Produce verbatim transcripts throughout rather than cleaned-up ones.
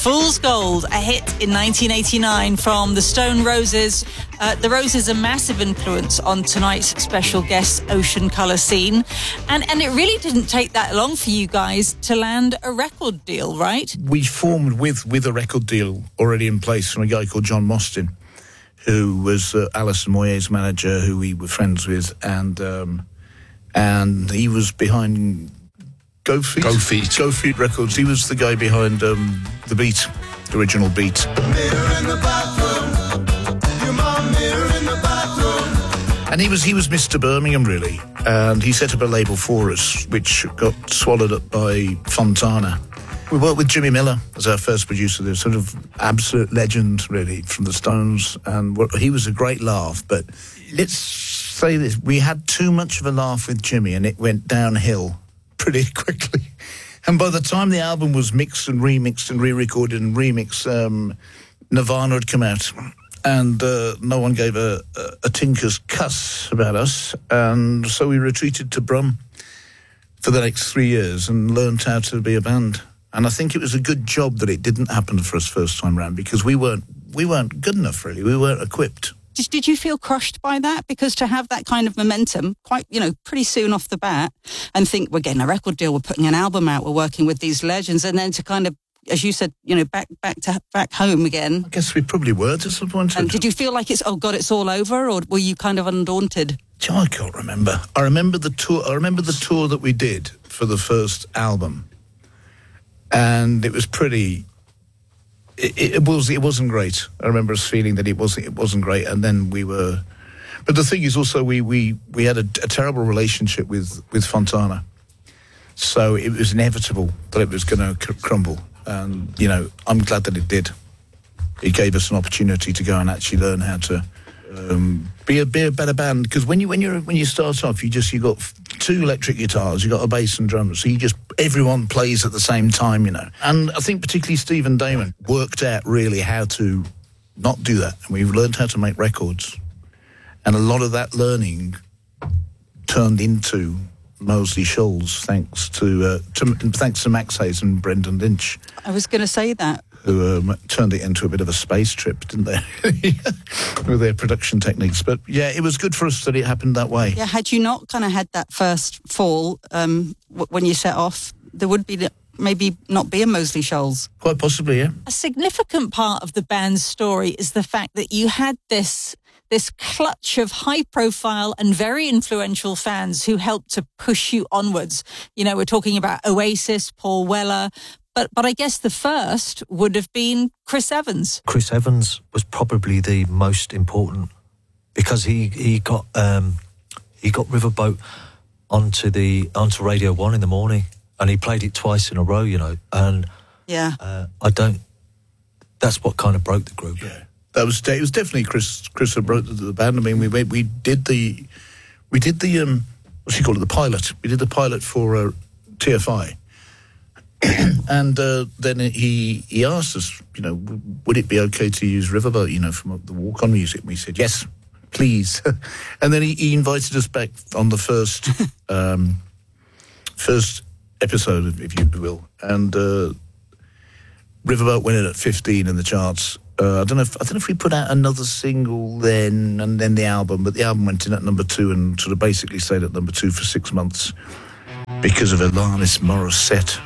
Fool's Gold, a hit in nineteen eighty-nine from the Stone Roses. Uh, the Roses, a massive influence on tonight's special guest, Ocean Colour Scene. And, and it really didn't take that long for you guys to land a record deal, right? We formed with, with a record deal already in place from a guy called John Mostyn, who was uh, Alison Moyet's manager, who we were friends with, and um, and he was behind Go Feet. Go Feet. Go Feet Records. He was the guy behind um, the beat, the original beat. Mirror in the bathroom. You're my mirror in the bathroom. And he was he was Mister Birmingham, really. And he set up a label for us, which got swallowed up by Fontana. We worked with Jimmy Miller as our first producer. They're sort of absolute legend, really, from the Stones. And he was a great laugh. But let's say this. We had too much of a laugh with Jimmy, and it went downhill pretty quickly. And by the time the album was mixed and remixed and re-recorded and remixed, um, Nirvana had come out. And uh, no one gave a, a, a tinker's cuss about us. And so we retreated to Brum for the next three years and learned how to be a band. And I think it was a good job that it didn't happen for us first time round, because we weren't we weren't good enough, really. We weren't equipped. Did, did you feel crushed by that? Because to have that kind of momentum, quite, you know, pretty soon off the bat, and think we're getting a record deal, we're putting an album out, we're working with these legends, and then to kind of, as you said, you know, back back to back home again. I guess we probably were disappointed. And did you feel like it's, oh God, it's all over, or were you kind of undaunted? I can't remember. I remember the tour. I remember the tour that we did for the first album. And it was pretty. It, it was. It wasn't great. I remember us feeling that it wasn't. It wasn't great. And then we were. But the thing is, also, we we, we had a, a terrible relationship with, with Fontana, so it was inevitable that it was going to cr- crumble. And you know, I'm glad that it did. It gave us an opportunity to go and actually learn how to um, be a be a better band. Because when you when you when you start off, you just you got two electric guitars, you got a bass and drums, so you just everyone plays at the same time, you know. And I think particularly Stephen Damon worked out really how to not do that, and we've learned how to make records, and a lot of that learning turned into Moseley Shoals, thanks to, uh, to thanks to Max Hayes and Brendan Lynch. I was going to say that. Who um, turned it into a bit of a space trip, didn't they? With their production techniques. But yeah, it was good for us that it happened that way. Yeah, had you not kind of had that first fall um, w- when you set off, there would be maybe not be a Moseley Shoals. Quite possibly, yeah. A significant part of the band's story is the fact that you had this this clutch of high-profile and very influential fans who helped to push you onwards. You know, we're talking about Oasis, Paul Weller, but but I guess the first would have been Chris Evans. Chris Evans was probably the most important, because he he got um, he got Riverboat onto the onto Radio One in the morning, and he played it twice in a row. You know, and yeah, uh, I don't. That's what kind of broke the group. Yeah. That was it was definitely Chris. Chris who brought the, the band. I mean, we we did the we did the um, what's he called it? The pilot. We did the pilot for uh, T F I, and uh, then he he asked us, you know, would it be okay to use Riverboat, you know, from the Walk On music? And we said yes, please. And then he, he invited us back on the first um, first episode, if you will, and uh, Riverboat went in at fifteen in the charts. Uh, I don't know. If, I don't know if we put out another single then, and then the album. But the album went in at number two and sort of basically stayed at number two for six months because of Alanis Morissette.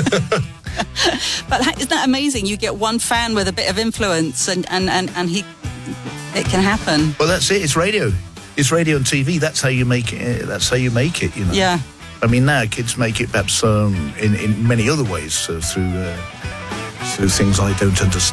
But isn't that amazing? You get one fan with a bit of influence, and and, and, and he, it can happen. Well, that's it. It's radio. It's radio and T V. That's how you make it. That's how you make it. You know. Yeah. I mean, now kids make it perhaps um, in in many other ways, so through uh, through things I don't understand.